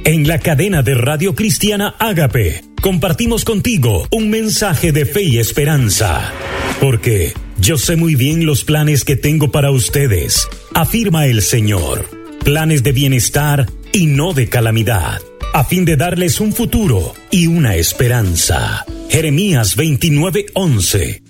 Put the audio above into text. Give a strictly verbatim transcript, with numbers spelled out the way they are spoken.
En la cadena de Radio Cristiana Ágape, compartimos contigo un mensaje de fe y esperanza. Porque yo sé muy bien los planes que tengo para ustedes, afirma el Señor. Planes de bienestar y no de calamidad, a fin de darles un futuro y una esperanza. Jeremías veintinueve once.